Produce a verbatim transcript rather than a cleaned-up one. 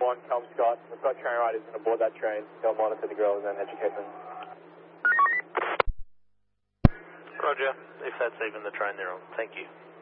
one, Calm Scott. We've got train riders going to board that train. They'll monitor the girls and educate them. Roger, if that's even the train they're on. Thank you.